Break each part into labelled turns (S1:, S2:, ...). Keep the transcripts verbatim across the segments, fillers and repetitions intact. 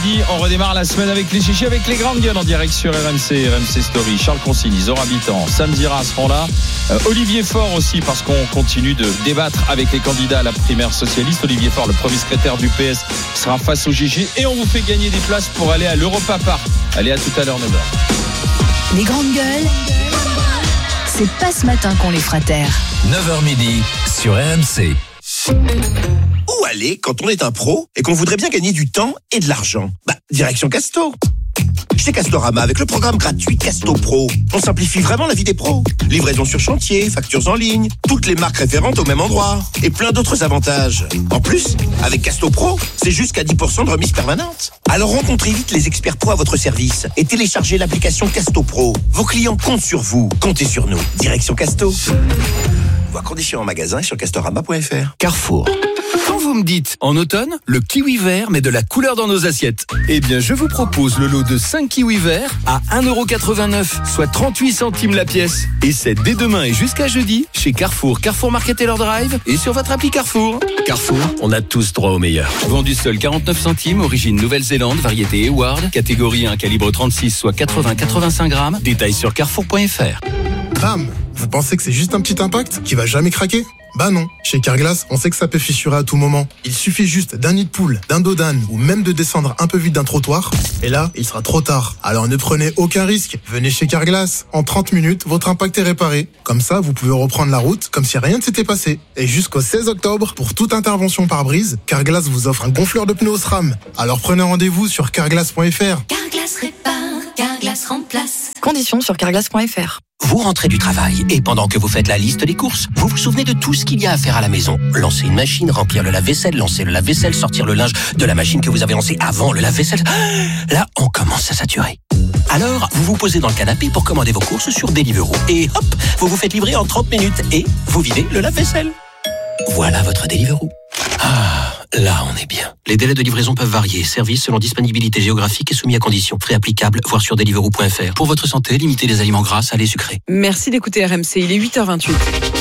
S1: midi, on redémarre la semaine avec les chichis, avec les grandes gueules en direct sur R M C, R M C Story. Charles Consigny, Zora Habitant, Sam Zira seront là. Euh, Olivier Faure aussi, parce qu'on continue de débattre avec les candidats à la primaire socialiste. Olivier Faure, le premier secrétaire du P S, sera face au G G. Et on vous fait gagner des places pour aller à l'Europa Park. Allez, à tout à l'heure, neuf heures.
S2: Les grandes gueules, c'est pas ce matin qu'on les fera taire.
S3: neuf heures midi sur R M C.
S4: Où aller quand on est un pro et qu'on voudrait bien gagner du temps et de l'argent? Bah, direction Casto. Chez Castorama, avec le programme gratuit Casto Pro, on simplifie vraiment la vie des pros. Livraison sur chantier, factures en ligne, toutes les marques référentes au même endroit et plein d'autres avantages. En plus, avec Casto Pro, c'est jusqu'à dix pour cent de remise permanente. Alors rencontrez vite les experts pro à votre service et téléchargez l'application Casto Pro. Vos clients comptent sur vous, comptez sur nous. Direction Casto. Voir conditions en magasin et sur castorama point f r.
S3: Carrefour. Quand vous me dites, en automne, le kiwi vert met de la couleur dans nos assiettes, eh bien je vous propose le lot de cinq kiwis verts à un euro quatre-vingt-neuf, soit trente-huit centimes la pièce. Et c'est dès demain et jusqu'à jeudi, chez Carrefour, Carrefour Market Taylor Drive et sur votre appli Carrefour. Carrefour, on a tous droit au meilleur. Vendu seul quarante-neuf centimes, origine Nouvelle-Zélande, variété Eward, catégorie un, calibre trente-six, soit quatre-vingts à quatre-vingt-cinq grammes. Détails sur carrefour point f r.
S5: Bam! Vous pensez que c'est juste un petit impact qui va jamais craquer? Bah non. Chez Carglass, on sait que ça peut fissurer à tout moment. Il suffit juste d'un nid de poule, d'un dos d'âne ou même de descendre un peu vite d'un trottoir. Et là, il sera trop tard. Alors ne prenez aucun risque. Venez chez Carglass. En trente minutes, votre impact est réparé. Comme ça, vous pouvez reprendre la route comme si rien ne s'était passé. Et jusqu'au seize octobre, pour toute intervention par brise, Carglass vous offre un gonfleur de pneus au SRAM. Alors prenez rendez-vous sur carglass point f r.
S6: Carglass répare, Carglass remplace.
S2: Conditions sur carglass point f r.
S7: Vous rentrez du travail et pendant que vous faites la liste des courses, vous vous souvenez de tout ce qu'il y a à faire à la maison. Lancer une machine, remplir le lave-vaisselle, lancer le lave-vaisselle, sortir le linge de la machine que vous avez lancée avant le lave-vaisselle. Là, on commence à saturer. Alors, vous vous posez dans le canapé pour commander vos courses sur Deliveroo. Et hop, vous vous faites livrer en trente minutes et vous videz le lave-vaisselle. Voilà votre Deliveroo. Ah, là on est bien. Les délais de livraison peuvent varier. Service selon disponibilité géographique et soumis à conditions. Frais applicables, voir sur deliveroo point f r. Pour votre santé, limitez les aliments gras, salés, sucrés.
S8: Merci d'écouter R M C, il est huit heures vingt-huit.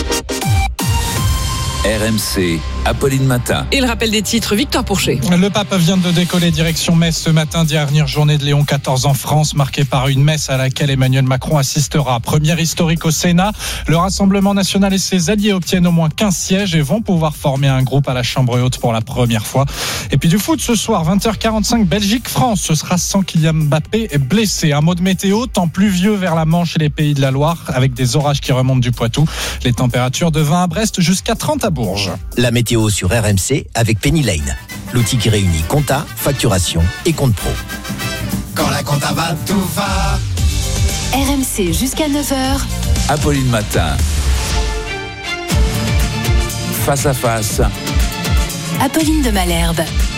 S3: R M C, Apolline Matin.
S8: Et le rappel des titres, Victor Pourchet.
S9: Le pape vient de décoller direction Metz ce matin, dernière journée de Léon quatorze en France, marquée par une messe à laquelle Emmanuel Macron assistera. Première historique au Sénat, le Rassemblement national et ses alliés obtiennent au moins quinze sièges et vont pouvoir former un groupe à la Chambre haute pour la première fois. Et puis du foot ce soir, vingt heures quarante-cinq, Belgique-France, ce sera sans Kylian Mbappé blessé. Un mot de météo, temps pluvieux vers la Manche et les Pays de la Loire, avec des orages qui remontent du Poitou. Les températures de vingt à Brest jusqu'à trente à Bourges.
S4: La météo sur R M C avec Penny Lane, l'outil qui réunit compta, facturation et compte pro.
S10: Quand la compta va, tout va.
S2: R M C jusqu'à neuf heures.
S3: Apolline Matin. Face à face.
S2: Apolline de Malherbe.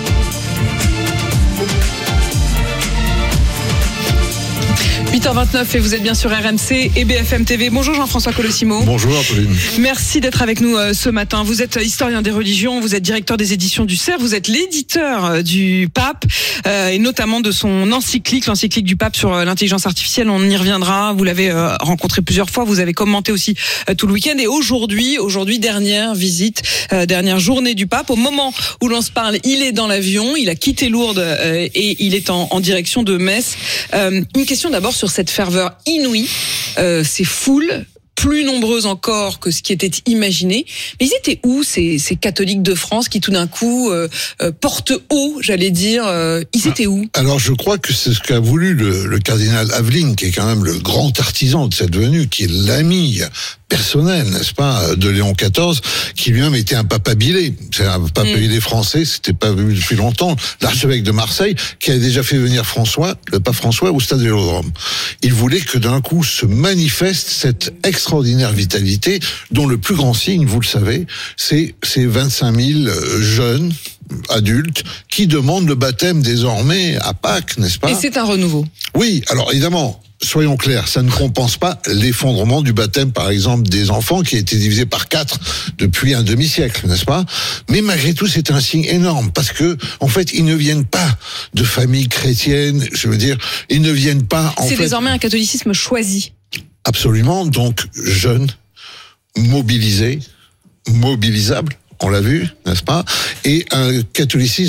S8: huit heures vingt-neuf et vous êtes bien sur R M C et B F M T V. Bonjour Jean-François Colossimo.
S11: Bonjour Apolline.
S8: Merci d'être avec nous euh, ce matin. Vous êtes historien des religions, vous êtes directeur des éditions du Cerf, vous êtes l'éditeur euh, du pape euh, et notamment de son encyclique, l'encyclique du pape sur euh, l'intelligence artificielle. On y reviendra. Vous l'avez euh, rencontré plusieurs fois, vous avez commenté aussi euh, tout le week-end et aujourd'hui, aujourd'hui dernière visite, euh, dernière journée du pape. Au moment où l'on se parle, il est dans l'avion, il a quitté Lourdes euh, et il est en, en direction de Metz. Euh, une question d'abord sur cette ferveur inouïe, euh, ces foules plus nombreuses encore que ce qui était imaginé. Mais ils étaient où ces, ces catholiques de France qui tout d'un coup euh, euh, portent haut, j'allais dire, euh, ils étaient où?
S11: Alors je crois que c'est ce qu'a voulu le, le cardinal Aveline, qui est quand même le grand artisan de cette venue, qui est l'ami personnel, n'est-ce pas, de Léon quatorze, qui lui-même était un papabilé. C'est un papabilé mmh. français, c'était pas vu depuis longtemps. L'archevêque de Marseille, qui avait déjà fait venir François, le pape François, au stade Vélodrome. Il voulait que d'un coup se manifeste cette extraordinaire vitalité, dont le plus grand signe, vous le savez, c'est ces vingt-cinq mille jeunes adultes qui demandent le baptême désormais à Pâques, n'est-ce pas?
S8: Et c'est un renouveau.
S11: Oui, alors évidemment, soyons clairs, ça ne compense pas l'effondrement du baptême, par exemple, des enfants qui a été divisé par quatre depuis un demi-siècle, n'est-ce pas? Mais malgré tout, c'est un signe énorme parce que, en fait, ils ne viennent pas de familles chrétiennes, je veux dire, ils ne viennent pas, en fait...
S8: C'est désormais un catholicisme choisi.
S11: Absolument, donc jeunes, mobilisés, mobilisables, on l'a vu, n'est-ce pas? Et un catholicisme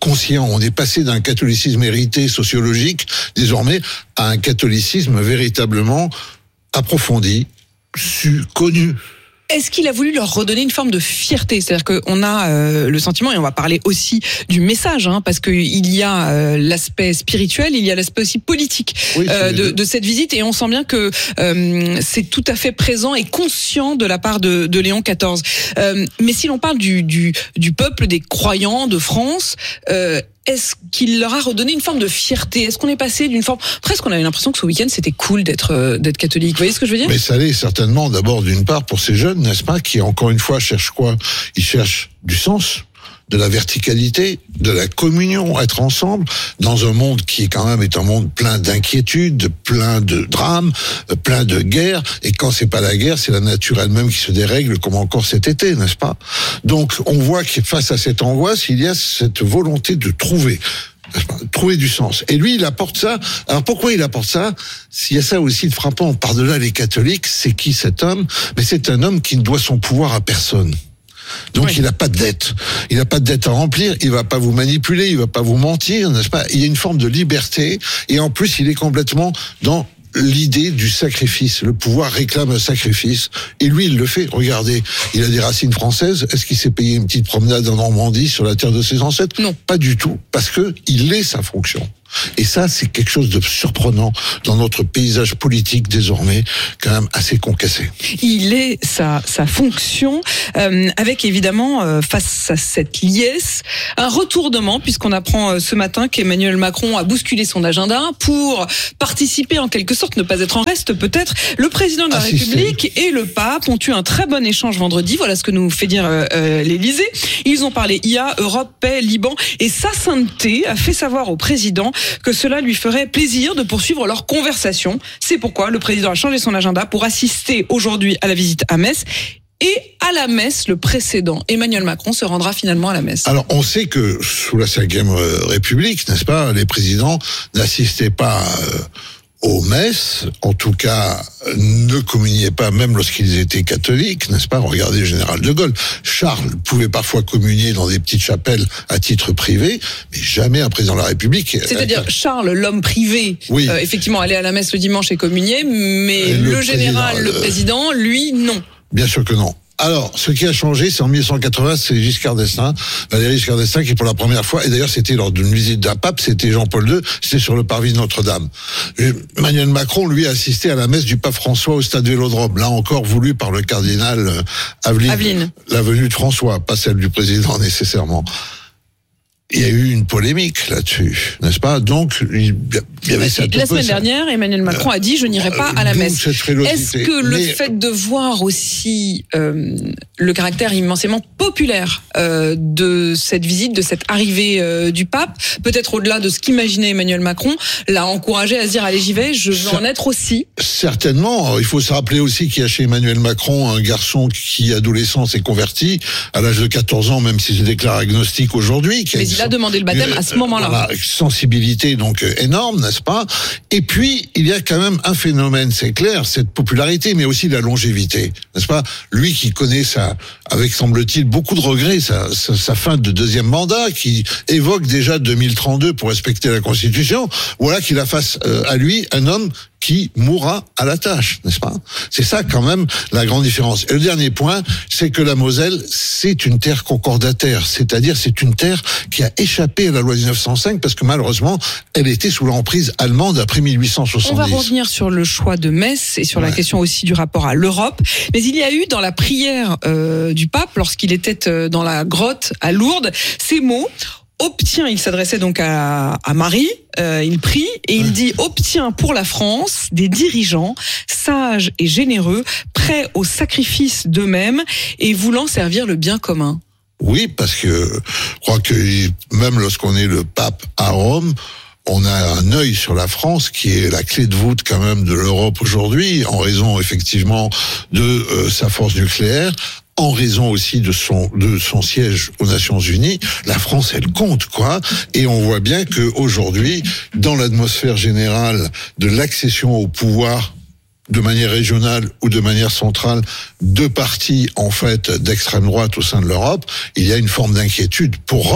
S11: conscient. On est passé d'un catholicisme hérité sociologique, désormais, à un catholicisme véritablement approfondi, su, connu.
S8: Est-ce qu'il a voulu leur redonner une forme de fierté ? C'est-à-dire qu'on a euh, le sentiment, et on va parler aussi du message, hein, parce qu'il y a euh, l'aspect spirituel, il y a l'aspect aussi politique
S11: oui,
S8: euh, de, de cette visite, et on sent bien que euh, c'est tout à fait présent et conscient de la part de, de Léon quatorze. Euh, mais si l'on parle du, du, du peuple, des croyants de France, euh, est-ce qu'il leur a redonné une forme de fierté ? Est-ce qu'on est passé d'une forme... Presque on avait l'impression que ce week-end, c'était cool d'être euh, d'être catholique. Vous voyez ce que je veux dire ?
S11: Mais ça l'est certainement d'abord d'une part pour ces jeunes, n'est-ce pas, qui encore une fois cherchent quoi ? Ils cherchent du sens, de la verticalité, de la communion, être ensemble dans un monde qui quand même est un monde plein d'inquiétudes, plein de drames, plein de guerres. Et quand c'est pas la guerre, c'est la nature elle-même qui se dérègle, comme encore cet été, n'est-ce pas ? Donc on voit que face à cette angoisse, il y a cette volonté de trouver. Trouver du sens. Et lui, il apporte ça. Alors pourquoi il apporte ça ? S'il y a ça aussi de frappant par-delà les catholiques, c'est qui cet homme ? Mais c'est un homme qui ne doit son pouvoir à personne. Donc oui. il n'a pas de dette, il n'a pas de dette à remplir, il va pas vous manipuler, il va pas vous mentir, n'est-ce pas ? Il y a une forme de liberté, et en plus il est complètement dans l'idée du sacrifice. Le pouvoir réclame un sacrifice, et lui il le fait. Regardez, il a des racines françaises. Est-ce qu'il s'est payé une petite promenade en Normandie sur la terre de ses ancêtres ?
S8: Non,
S11: pas du tout, parce que il est sa fonction. Et ça, c'est quelque chose de surprenant dans notre paysage politique désormais, quand même assez concassé.
S8: Il est sa, sa fonction, euh, avec évidemment, euh, face à cette liesse, un retournement, puisqu'on apprend euh, ce matin qu'Emmanuel Macron a bousculé son agenda pour participer en quelque sorte, ne pas être en reste peut-être. Le président de la Assisté. République et le pape ont eu un très bon échange vendredi, voilà ce que nous fait dire euh, euh, l'Élysée. Ils ont parlé I A, Europe, paix, Liban, et sa sainteté a fait savoir au président que cela lui ferait plaisir de poursuivre leur conversation. C'est pourquoi le président a changé son agenda pour assister aujourd'hui à la visite à Metz. Et à la messe, le précédent, Emmanuel Macron, se rendra finalement à la messe.
S11: Alors, on sait que sous la cinquième République, n'est-ce pas, les présidents n'assistaient pas euh, aux messes, en tout cas ne communiaient pas même lorsqu'ils étaient catholiques, n'est-ce pas ? Regardez le général de Gaulle. Charles pouvait parfois communier dans des petites chapelles à titre privé, mais jamais un président de la République.
S8: C'est-à-dire Charles, l'homme privé, oui. euh, effectivement, allait à la messe le dimanche et communier, mais le, le général, le président, lui, non.
S11: Bien sûr que non. Alors, ce qui a changé, c'est en mille neuf cent quatre-vingts, c'est Giscard d'Estaing, Valéry Giscard d'Estaing, qui pour la première fois, et d'ailleurs c'était lors d'une visite d'un pape, c'était Jean-Paul deux, c'était sur le parvis de Notre-Dame. Emmanuel Macron, lui, a assisté à la messe du pape François au stade Vélodrome, là encore voulu par le cardinal Aveline, Aveline. La venue de François, pas celle du président nécessairement. Il y a eu une polémique là-dessus, n'est-ce pas ? Donc, il y avait cette
S8: La semaine dernière, Emmanuel Macron a dit « je n'irai pas à la messe ». Est-ce que le Mais... fait de voir aussi euh, le caractère immensément populaire euh, de cette visite, de cette arrivée euh, du pape, peut-être au-delà de ce qu'imaginait Emmanuel Macron, l'a encouragé à se dire « allez, j'y vais, je veux Ça, en être aussi ».
S11: Certainement. Il faut se rappeler aussi qu'il y a chez Emmanuel Macron un garçon qui, adolescent, s'est converti à l'âge de quatorze ans, même s'il se déclare agnostique aujourd'hui. Qui a
S8: Mais il a demandé le baptême à ce moment-là.
S11: Voilà, sensibilité donc énorme, n'est-ce pas ? Et puis, il y a quand même un phénomène, c'est clair, cette popularité, mais aussi la longévité, n'est-ce pas ? Lui qui connaît ça, avec semble-t-il beaucoup de regrets, sa, sa, sa fin de deuxième mandat, qui évoque déjà deux mille trente-deux pour respecter la Constitution, voilà qu'il a face euh, à lui un homme qui mourra à la tâche, n'est-ce pas ? C'est ça quand même la grande différence. Et le dernier point, c'est que la Moselle, c'est une terre concordataire, c'est-à-dire c'est une terre qui a échappé à la loi dix-neuf cent cinq parce que malheureusement, elle était sous l'emprise allemande après mille huit cent soixante-dix.
S8: On va revenir sur le choix de Metz et sur ouais. la question aussi du rapport à l'Europe. Mais il y a eu dans la prière euh, du pape, lorsqu'il était euh, dans la grotte à Lourdes, ces mots. Obtient, il s'adressait donc à, à Marie, euh, il prie et il dit « Obtient pour la France des dirigeants sages et généreux, prêts au sacrifice d'eux-mêmes et voulant servir le bien commun. »
S11: Oui, parce que je crois que même lorsqu'on est le pape à Rome, on a un œil sur la France qui est la clé de voûte quand même de l'Europe aujourd'hui, en raison effectivement de euh, sa force nucléaire, en raison aussi de son de son siège aux Nations Unies. La France, elle compte, quoi. Et on voit bien que aujourd'hui, dans l'atmosphère générale de l'accession au pouvoir de manière régionale ou de manière centrale, deux partis en fait d'extrême droite au sein de l'Europe, il y a une forme d'inquiétude pour Rome.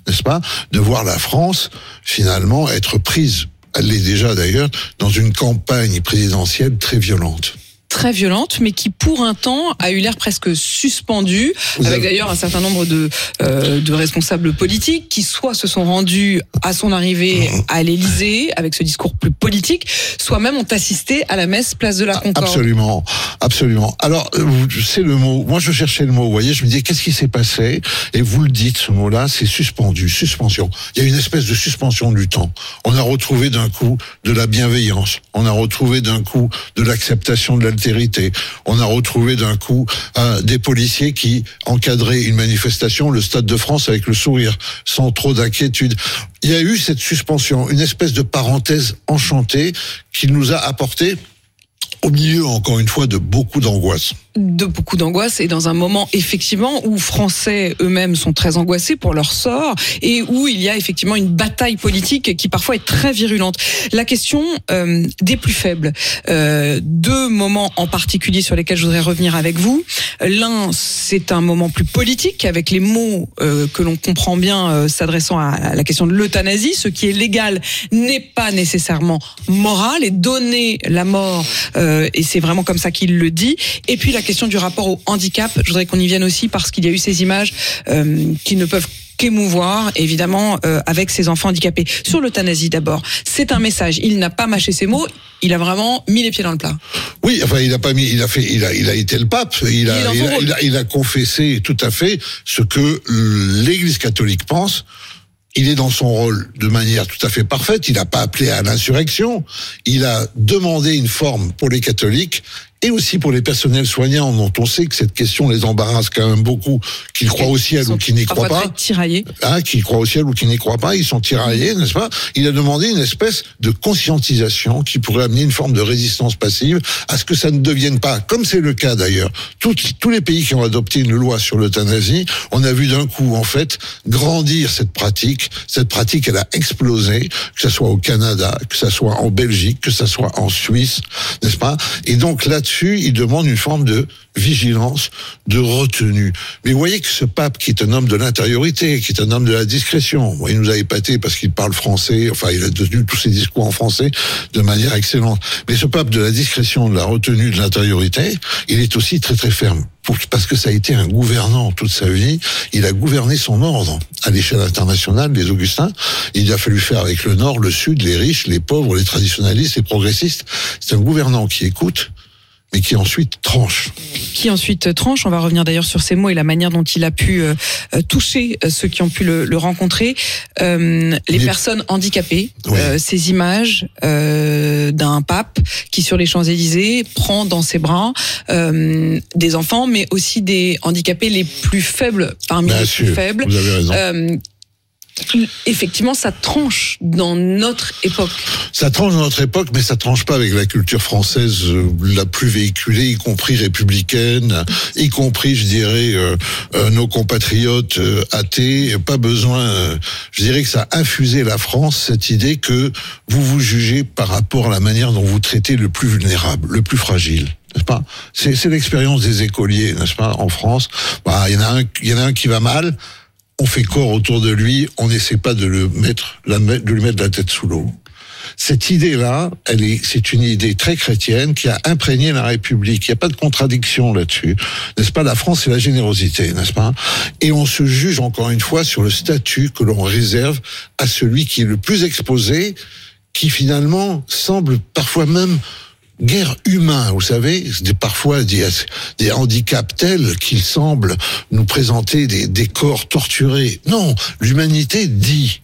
S11: n'est-ce pas, de voir la France finalement être prise, elle l'est déjà d'ailleurs, dans une campagne présidentielle très violente.
S8: Très violente, mais qui pour un temps a eu l'air presque suspendue,
S11: Vous
S8: avec
S11: avez...
S8: d'ailleurs un certain nombre de euh, de responsables politiques qui soit se sont rendus à son arrivée mmh. à l'Élysée avec ce discours plus politique, soit même ont assisté à la messe place de la Concorde.
S11: Absolument, absolument. Alors c'est le mot. Moi je cherchais le mot. Vous voyez, je me disais qu'est-ce qui s'est passé, et vous le dites, ce mot-là, c'est suspendu, suspension. Il y a une espèce de suspension du temps. On a retrouvé d'un coup de la bienveillance. On a retrouvé d'un coup de l'acceptation de l'altérité. On a retrouvé d'un coup euh, des policiers qui encadraient une manifestation, le Stade de France avec le sourire, sans trop d'inquiétude. Il y a eu cette suspension, une espèce de parenthèse enchantée qui nous a apporté, au milieu, encore une fois, de beaucoup d'angoisse.
S8: De beaucoup d'angoisse, et dans un moment effectivement où Français eux-mêmes sont très angoissés pour leur sort, et où il y a effectivement une bataille politique qui parfois est très virulente. La question euh, des plus faibles, euh, deux moments en particulier sur lesquels je voudrais revenir avec vous. L'un, c'est un moment plus politique, avec les mots euh, que l'on comprend bien euh, s'adressant à, à la question de l'euthanasie. Ce qui est légal n'est pas nécessairement moral, et donner la mort, euh, et c'est vraiment comme ça qu'il le dit. Et puis la question du rapport au handicap, je voudrais qu'on y vienne aussi, parce qu'il y a eu ces images euh, qui ne peuvent qu'émouvoir, évidemment, euh, avec ces enfants handicapés. Sur l'euthanasie d'abord, c'est un message. Il n'a pas mâché ses mots, il a vraiment mis les pieds dans le plat.
S11: Oui, enfin, il a pas mis, il a fait, il a, il a été le pape. Il a, il, il, a, il, a, il a confessé tout à fait ce que l'Église catholique pense. Il est dans son rôle de manière tout à fait parfaite. Il n'a pas appelé à l'insurrection. Il a demandé une forme pour les catholiques et aussi pour les personnels soignants, dont on sait que cette question les embarrasse quand même beaucoup, qu'ils croient au ciel ou qui n'y croient pas.
S8: Tiraillés.
S11: Hein, qui croient au ciel ou qui n'y croient pas, ils sont tiraillés, n'est-ce pas? Il a demandé une espèce de conscientisation qui pourrait amener une forme de résistance passive à ce que ça ne devienne pas, comme c'est le cas d'ailleurs, tous, tous les pays qui ont adopté une loi sur l'euthanasie, on a vu d'un coup, en fait, grandir cette pratique. Cette pratique, elle a explosé, que ça soit au Canada, que ça soit en Belgique, que ça soit en Suisse, n'est-ce pas? Et donc là-dessus, il demande une forme de vigilance, de retenue. Mais vous voyez que ce pape, qui est un homme de l'intériorité, qui est un homme de la discrétion, bon, il nous a épaté parce qu'il parle français, enfin, il a tenu tous ses discours en français de manière excellente. Mais ce pape de la discrétion, de la retenue, de l'intériorité, il est aussi très très ferme. Parce que ça a été un gouvernant toute sa vie. Il a gouverné son ordre à l'échelle internationale, les Augustins. Il a fallu faire avec le Nord, le Sud, les riches, les pauvres, les traditionalistes, les progressistes. C'est un gouvernant qui écoute, mais qui ensuite tranche.
S8: Qui ensuite tranche. On va revenir d'ailleurs sur ces mots et la manière dont il a pu euh, toucher ceux qui ont pu le, le rencontrer. Euh, les, les personnes handicapées, oui. euh, ces images euh, d'un pape qui, sur les Champs-Élysées, prend dans ses bras euh, des enfants, mais aussi des handicapés les plus faibles parmi
S11: Bien
S8: les
S11: sûr,
S8: plus faibles.
S11: Vous avez raison.
S8: Euh, Effectivement, ça tranche dans notre époque.
S11: Ça tranche dans notre époque, mais ça tranche pas avec la culture française euh, la plus véhiculée, y compris républicaine, y compris, je dirais, euh, euh, nos compatriotes euh, athées. Pas besoin, euh, je dirais que ça a infusé la France, cette idée que vous vous jugez par rapport à la manière dont vous traitez le plus vulnérable, le plus fragile. N'est-ce pas? C'est, c'est l'expérience des écoliers, n'est-ce pas, en France. Bah, il y en a un, il y en a un qui va mal. On fait corps autour de lui, on n'essaie pas de le mettre, de lui mettre la tête sous l'eau. Cette idée-là, elle est, c'est une idée très chrétienne qui a imprégné la République. Il n'y a pas de contradiction là-dessus, n'est-ce pas? La France, c'est la générosité, n'est-ce pas? Et on se juge encore une fois sur le statut que l'on réserve à celui qui est le plus exposé, qui finalement semble parfois même guère humain, vous savez, des, parfois des, des handicaps tels qu'ils semblent nous présenter des, des corps torturés. Non, l'humanité dit,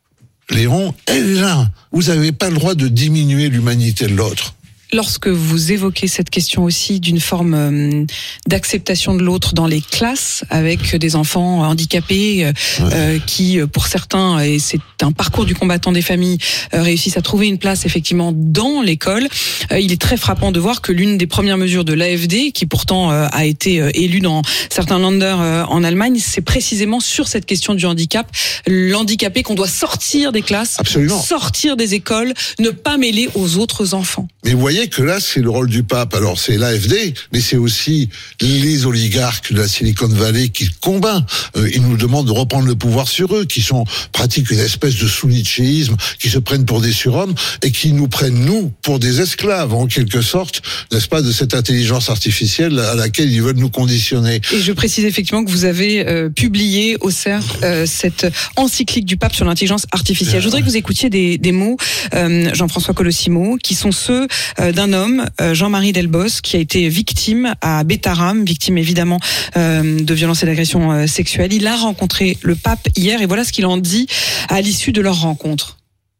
S11: Léon, elle est là. Vous n'avez pas le droit de diminuer l'humanité de l'autre.
S8: Lorsque vous évoquez cette question aussi d'une forme euh, d'acceptation de l'autre dans les classes, avec des enfants handicapés euh, ouais. euh, qui, pour certains, et c'est un parcours du combattant des familles, euh, réussissent à trouver une place effectivement dans l'école, euh, il est très frappant de voir que l'une des premières mesures de l'A F D, qui pourtant euh, a été euh, élue dans certains Länder euh, en Allemagne, c'est précisément sur cette question du handicap, l'handicapé qu'on doit sortir des classes,
S11: Absolument.
S8: sortir des écoles, ne pas mêler aux autres enfants.
S11: Mais vous voyez, voyez que là, c'est le rôle du pape. Alors, c'est l'A F D, mais c'est aussi les oligarques de la Silicon Valley qui combattent. Euh, ils nous demandent de reprendre le pouvoir sur eux, qui sont pratiquent une espèce de sunnichéisme, qui se prennent pour des surhommes et qui nous prennent, nous, pour des esclaves, en quelque sorte, n'est-ce pas, de cette intelligence artificielle à laquelle ils veulent nous conditionner.
S8: Et je précise effectivement que vous avez euh, publié au C E R euh, cette encyclique du pape sur l'intelligence artificielle. Je voudrais que vous écoutiez des, des mots, euh, Jean-François Colosimo, qui sont ceux euh, d'un homme, euh, Jean-Marie Delbos, qui a été victime à Bétaram, victime évidemment euh, de violences et d'agressions euh, sexuelles. Il a rencontré le pape hier et voilà ce qu'il en dit à l'issue de leur rencontre.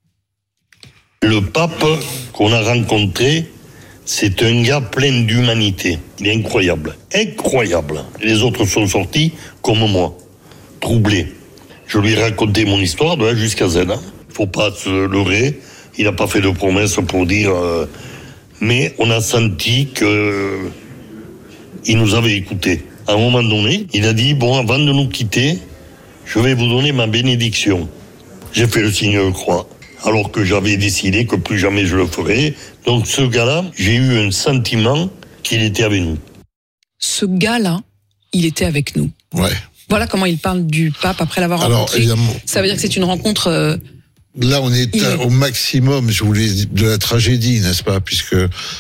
S12: Le pape qu'on a rencontré, c'est un gars plein d'humanité. Il est incroyable, incroyable. Les autres sont sortis comme moi, troublés. Je lui ai raconté mon histoire de A jusqu'à Z. Hein. Faut pas se leurrer. Il n'a pas fait de promesses pour dire... Euh, mais on a senti que il nous avait écoutés. À un moment donné, il a dit, bon, avant de nous quitter, je vais vous donner ma bénédiction. J'ai fait le signe de croix, alors que j'avais décidé que plus jamais je le ferais. Donc ce gars-là, j'ai eu un sentiment qu'il était avec nous.
S8: Ce gars-là, il était avec nous.
S11: Ouais.
S8: Voilà comment il parle du pape après l'avoir
S11: Alors,
S8: rencontré.
S11: évidemment,
S8: ça veut dire que c'est une rencontre... Euh,
S11: là, on est à, au maximum, je voulais dire, de la tragédie, n'est-ce pas, puisque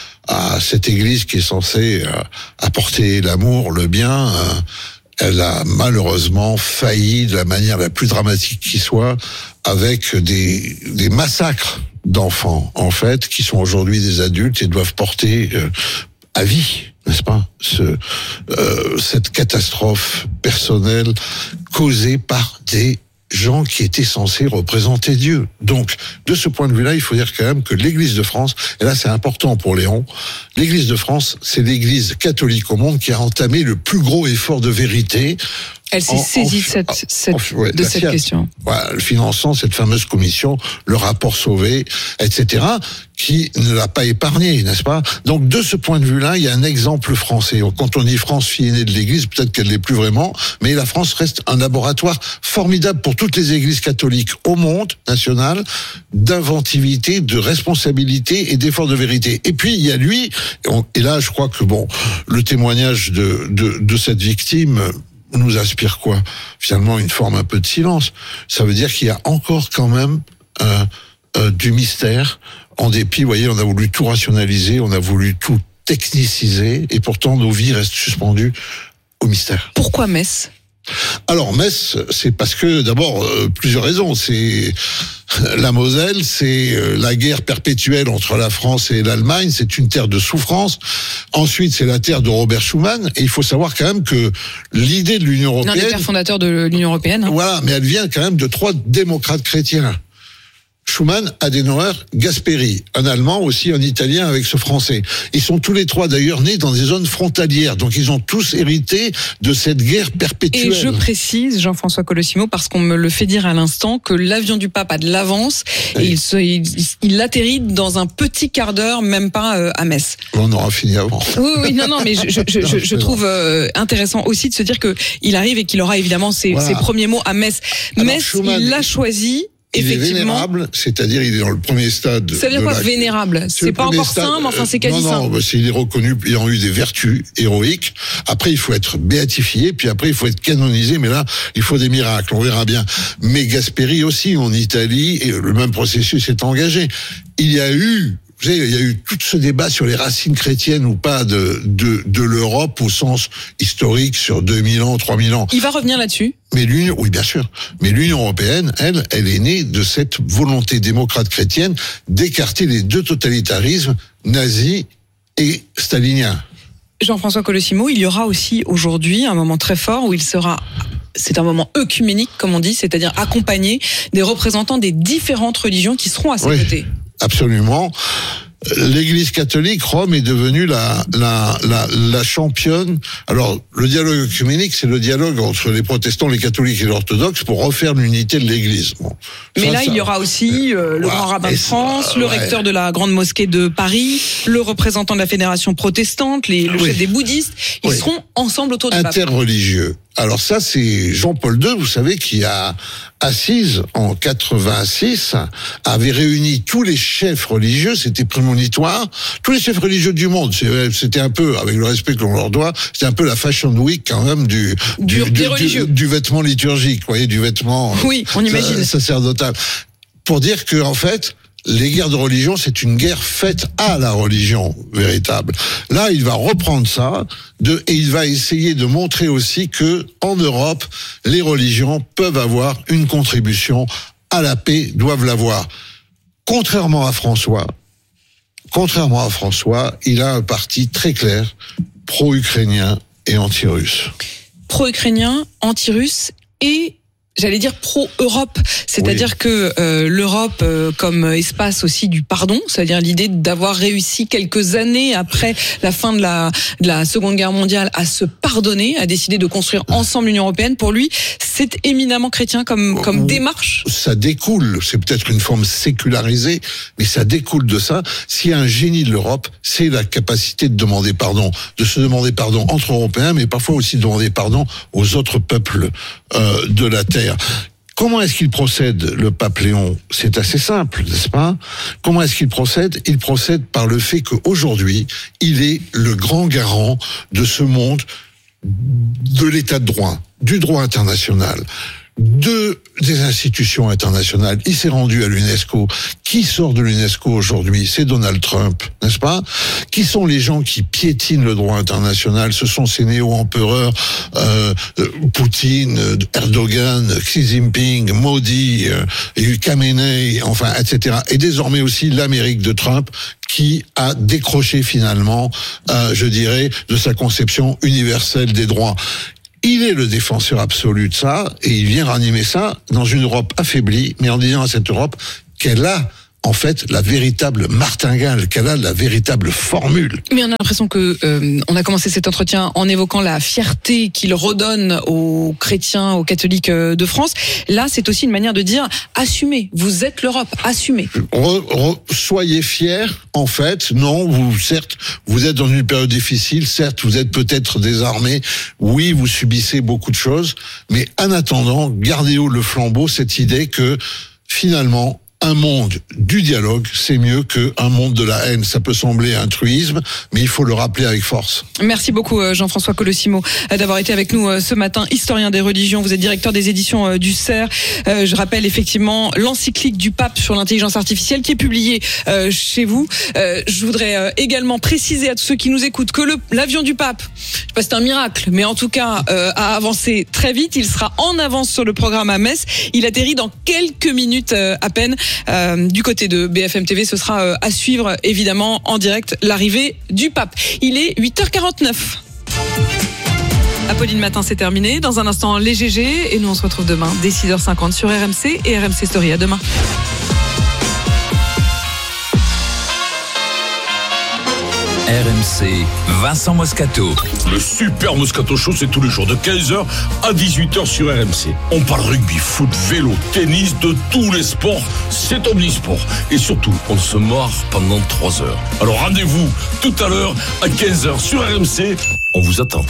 S11: à cette église qui est censée euh, apporter l'amour, le bien, euh, elle a malheureusement failli de la manière la plus dramatique qui soit, avec des, des massacres d'enfants, en fait, qui sont aujourd'hui des adultes et doivent porter euh, à vie, n'est-ce pas, ce, euh, cette catastrophe personnelle causée par des gens qui étaient censés représenter Dieu. Donc, de ce point de vue-là, il faut dire quand même que l'Église de France, et là c'est important pour Léon, l'Église de France, c'est l'Église catholique au monde qui a entamé le plus gros effort de vérité.
S8: Elle s'est saisie de cette, cette, en, ouais, de cette question.
S11: Voilà, finançant cette fameuse commission, le rapport Sauvé, et cetera, qui ne l'a pas épargné, n'est-ce pas? Donc, de ce point de vue-là, il y a un exemple français. Quand on dit France, fille aînée de l'Église, peut-être qu'elle ne l'est plus vraiment, mais la France reste un laboratoire formidable pour toutes les églises catholiques au monde national, d'inventivité, de responsabilité et d'effort de vérité. Et puis, il y a lui, et là, je crois que bon, le témoignage de, de, de cette victime nous inspire quoi? Finalement, une forme un peu de silence. Ça veut dire qu'il y a encore quand même euh, euh, du mystère. En dépit, vous voyez, on a voulu tout rationaliser, on a voulu tout techniciser, et pourtant nos vies restent suspendues au mystère.
S8: Pourquoi Metz?
S11: Alors Metz, c'est parce que d'abord euh, plusieurs raisons. C'est la Moselle, c'est euh, la guerre perpétuelle entre la France et l'Allemagne. C'est une terre de souffrance. Ensuite, c'est la terre de Robert Schuman. Et il faut savoir quand même que l'idée de l'Union européenne,
S8: l'un des pères fondateurs de l'Union européenne. Hein.
S11: Voilà, mais elle vient quand même de trois démocrates chrétiens. Schuman, Adenauer, Gasperi, un Allemand aussi, un Italien avec ce Français. Ils sont tous les trois d'ailleurs nés dans des zones frontalières, donc ils ont tous hérité de cette guerre perpétuelle.
S8: Et je précise, Jean-François Colosimo, parce qu'on me le fait dire à l'instant, que l'avion du pape a de l'avance oui. et il, se, il, il atterrit dans un petit quart d'heure, même pas euh, à Metz.
S11: On aura fini avant.
S8: Oui, oui, non, non, mais je, je, je, non, je, je trouve euh, intéressant aussi de se dire que il arrive et qu'il aura évidemment ses, voilà. ses premiers mots à Metz. Alors, Metz, Schuman, il l'a choisi.
S11: Il est vénérable, c'est-à-dire il est dans le premier stade.
S8: Ça veut dire quoi, la... vénérable? C'est, c'est pas encore stade, saint, mais enfin c'est quasi
S11: non,
S8: saint.
S11: Non, non, il est reconnu ayant eu des vertus héroïques. Après, il faut être béatifié, puis après, il faut être canonisé, mais là, il faut des miracles, on verra bien. Mais Gasperi aussi, en Italie, et le même processus est engagé. Il y a eu... Vous savez, il y a eu tout ce débat sur les racines chrétiennes ou pas de, de, de l'Europe au sens historique sur deux mille ans, trois mille ans.
S8: Il va revenir là-dessus.
S11: Mais l'Union, oui, bien sûr. Mais l'Union européenne, elle, elle est née de cette volonté démocrate chrétienne d'écarter les deux totalitarismes, nazis et staliniens.
S8: Jean-François Colosimo, il y aura aussi aujourd'hui un moment très fort où il sera... C'est un moment œcuménique, comme on dit, c'est-à-dire accompagné des représentants des différentes religions qui seront à ses
S11: oui.
S8: côtés.
S11: Absolument. L'Église catholique, Rome, est devenue la, la, la, la championne. Alors, le dialogue œcuménique, c'est le dialogue entre les protestants, les catholiques et les orthodoxes pour refaire l'unité de l'Église. Bon.
S8: Mais
S11: ça,
S8: là,
S11: ça,
S8: il y aura aussi euh, le ouais, grand rabbin de France, ça, le ouais. recteur de la grande mosquée de Paris, le représentant de la fédération protestante, les, le oui. chef des bouddhistes. Ils oui. seront ensemble autour du pape.
S11: Interreligieux. Alors ça, c'est Jean-Paul deux, vous savez, qui a assise en quatre-vingt-six avait réuni tous les chefs religieux, c'était prémonitoire, tous les chefs religieux du monde. C'était un peu, avec le respect que l'on leur doit, c'était un peu la fashion week quand même du du, du, du, du vêtement liturgique, vous voyez, du vêtement
S8: oui, on imagine.
S11: sacerdotal. Pour dire que en fait, les guerres de religion, c'est une guerre faite à la religion véritable. Là, il va reprendre ça de, et il va essayer de montrer aussi que en Europe, les religions peuvent avoir une contribution à la paix, doivent l'avoir. Contrairement à François, contrairement à François, il a un parti très clair, pro-ukrainien et anti-russe.
S8: Pro-ukrainien, anti-russe et j'allais dire pro-Europe, c'est-à-dire oui. que euh, l'Europe euh, comme espace aussi du pardon, c'est-à-dire l'idée d'avoir réussi quelques années après la fin de la, de la Seconde Guerre mondiale à se pardonner, à décider de construire ensemble l'Union européenne. Pour lui, c'est éminemment chrétien comme, comme démarche.
S11: Ça découle, c'est peut-être une forme sécularisée, mais ça découle de ça. S'il y a un génie de l'Europe, c'est la capacité de demander pardon, de se demander pardon entre Européens, mais parfois aussi de demander pardon aux autres peuples euh, de la Terre. Comment est-ce qu'il procède, le pape Léon ? C'est assez simple, n'est-ce pas ? Comment est-ce qu'il procède ? Il procède par le fait qu'aujourd'hui, il est le grand garant de ce monde, de l'état de droit, du droit international, de des institutions internationales. Il s'est rendu à l'UNESCO. Qui sort de l'UNESCO aujourd'hui ? C'est Donald Trump, n'est-ce pas ? Qui sont les gens qui piétinent le droit international ? Ce sont ces néo-empereurs, euh, Poutine, Erdogan, Xi Jinping, Modi, euh, Khamenei, enfin, et cetera. Et désormais aussi l'Amérique de Trump, qui a décroché finalement, euh, je dirais, de sa conception universelle des droits. Il est le défenseur absolu de ça, et il vient ranimer ça dans une Europe affaiblie, mais en disant à cette Europe qu'elle a en fait la véritable martingale, qu'elle a la véritable formule.
S8: Mais on a l'impression que euh, on a commencé cet entretien en évoquant la fierté qu'il redonne aux chrétiens, aux catholiques de France. Là, c'est aussi une manière de dire assumez, vous êtes l'Europe, assumez.
S11: Re, re, soyez fiers, en fait. Non, vous certes, vous êtes dans une période difficile. Certes, vous êtes peut-être désarmés. Oui, vous subissez beaucoup de choses, mais en attendant, gardez haut le flambeau cette idée que finalement, un monde du dialogue, c'est mieux qu'un monde de la haine. Ça peut sembler un truisme, mais il faut le rappeler avec force.
S8: Merci beaucoup Jean-François Colossimo d'avoir été avec nous ce matin, historien des religions. Vous êtes directeur des éditions du C E R. Je rappelle effectivement l'encyclique du pape sur l'intelligence artificielle qui est publiée chez vous. Je voudrais également préciser à tous ceux qui nous écoutent que le, l'avion du pape, je sais pas si c'est un miracle, mais en tout cas a avancé très vite. Il sera en avance sur le programme à Metz. Il atterrit dans quelques minutes à peine. Euh, du côté de B F M T V, ce sera euh, à suivre évidemment en direct l'arrivée du pape. Il est huit heures quarante-neuf. Apolline Matin, c'est terminé. Dans un instant, les G G. Et nous, on se retrouve demain dès six heures cinquante sur R M C et R M C Story. À demain.
S13: R M C, Vincent Moscato.
S14: Le super Moscato Show, c'est tous les jours de quinze heures à dix-huit heures sur R M C. On parle rugby, foot, vélo, tennis, de tous les sports. C'est omnisport. Et surtout, on se marre pendant trois heures. Alors rendez-vous tout à l'heure à quinze heures sur R M C. On vous attend.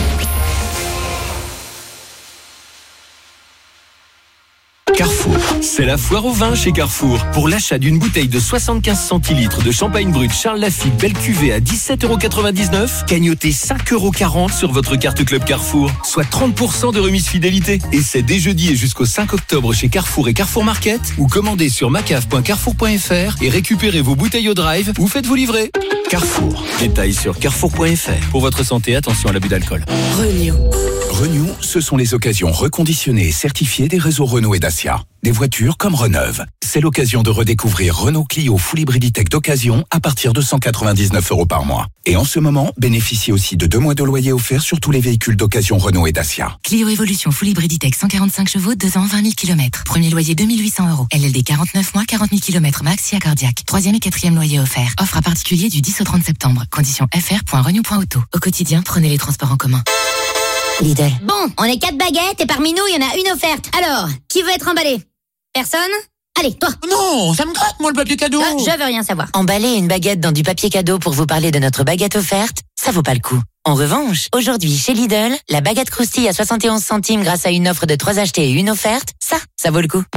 S3: Carrefour. C'est la foire au vin chez Carrefour. Pour l'achat d'une bouteille de soixante-quinze centilitres de champagne brut Charles Lafite Belle Cuvée à dix-sept euros quatre-vingt-dix-neuf, cagnotez cinq euros quarante sur votre carte Club Carrefour, soit trente pour cent de remise fidélité. Et c'est dès jeudi et jusqu'au cinq octobre chez Carrefour et Carrefour Market, ou commandez sur macave point carrefour point f r et récupérez vos bouteilles au drive ou faites-vous livrer. Carrefour. Détails sur carrefour point f r. Pour votre santé, attention à l'abus d'alcool.
S2: Renew.
S15: Renew, ce sont les occasions reconditionnées et certifiées des réseaux Renault et Dacia. Des voitures comme Reneuve. C'est l'occasion de redécouvrir Renault Clio Full Hybriditech d'occasion à partir de cent quatre-vingt-dix-neuf euros par mois. Et en ce moment, bénéficiez aussi de deux mois de loyer offerts sur tous les véhicules d'occasion Renault et Dacia.
S16: Clio Evolution Full Hybriditech cent quarante-cinq chevaux, deux ans, vingt mille kilomètres. Premier loyer deux mille huit cents euros. L L D quarante-neuf mois, quarante mille kilomètres max, si cardiaque. Troisième et quatrième loyer offert. Offre à particulier du dix au trente septembre. Conditions f r point renew point auto. Au quotidien, prenez les transports en commun.
S17: Lidl. Bon, on est quatre baguettes et parmi nous, il y en a une offerte. Alors, qui veut être emballé ? Personne ? Allez, toi.
S18: Non, ça me gratte, moi, le papier cadeau.
S17: Euh, je veux rien savoir.
S16: Emballer une baguette dans du papier cadeau pour vous parler de notre baguette offerte, ça vaut pas le coup. En revanche, aujourd'hui, chez Lidl, la baguette croustille à soixante et onze centimes grâce à une offre de trois achetés et une offerte, ça, ça vaut le coup.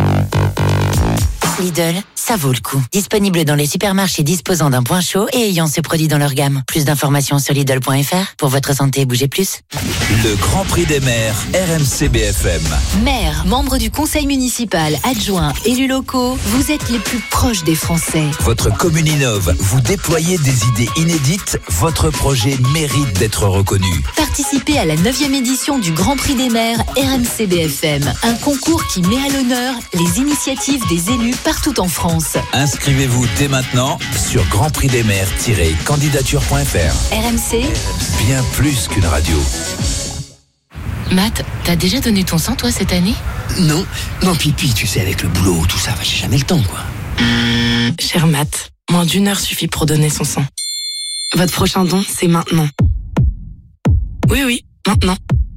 S16: Lidl, ça vaut le coup. Disponible dans les supermarchés disposant d'un point chaud et ayant ce produit dans leur gamme. Plus d'informations sur Lidl point F R. Pour votre santé, bougez plus.
S13: Le Grand Prix des maires, R M C B F M.
S2: Maire, membre du conseil municipal, adjoint, élus locaux, vous êtes les plus proches des Français.
S13: Votre commune innove, vous déployez des idées inédites, votre projet mérite d'être reconnu.
S2: Participez à la neuvième édition du Grand Prix des maires R M C B F M. Un concours qui met à l'honneur les initiatives des élus partout en France.
S13: Inscrivez-vous dès maintenant sur grand prix des maires tiret candidature point F R.
S2: R M C,
S13: Bien plus qu'une radio.
S16: Matt, t'as déjà donné ton sang, toi, cette année?
S7: Non, non, pipi, tu sais, avec le boulot, tout ça, j'ai jamais le temps, quoi.
S18: Cher Matt, moins d'une heure suffit pour donner son sang. Votre prochain don, c'est maintenant. Oui, oui, maintenant.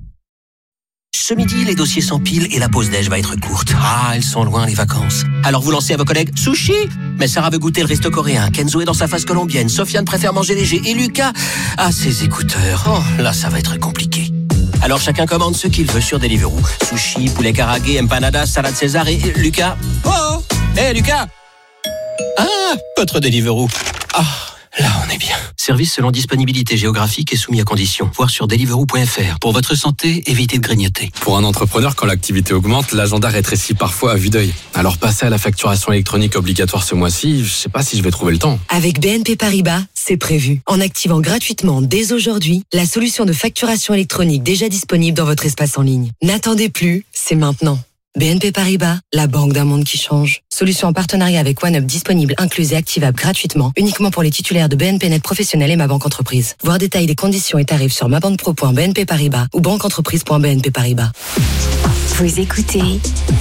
S7: Ce midi, les dossiers s'empilent et la pause déj va être courte. Ah, elles sont loin, les vacances. Alors vous lancez à vos collègues sushi. Mais Sarah veut goûter le resto coréen. Kenzo est dans sa phase colombienne. Sofiane préfère manger léger. Et Lucas a ses écouteurs. Oh, là, ça va être compliqué. Alors chacun commande ce qu'il veut sur Deliveroo. Sushi, poulet karagué, empanadas, salade César et et Lucas. Oh, hé hey, Lucas. Ah, votre Deliveroo. Ah. Là, on est bien. Service selon disponibilité géographique et soumis à conditions. Voir sur deliveroo point F R. Pour votre santé, évitez de grignoter.
S19: Pour un entrepreneur, quand l'activité augmente, l'agenda rétrécit parfois à vue d'œil. Alors passer à la facturation électronique obligatoire ce mois-ci, je sais pas si je vais trouver le temps.
S20: Avec B N P Paribas, c'est prévu. En activant gratuitement dès aujourd'hui la solution de facturation électronique déjà disponible dans votre espace en ligne. N'attendez plus, c'est maintenant. B N P Paribas, la banque d'un monde qui change. Solution en partenariat avec OneUp disponible, incluse et activable gratuitement, uniquement pour les titulaires de B N P Net Professionnel et Ma Banque Entreprise. Voir détail des conditions et tarifs sur mabanquepro point b n p paribas ou banque entreprise point b n p paribas.
S2: vous écoutez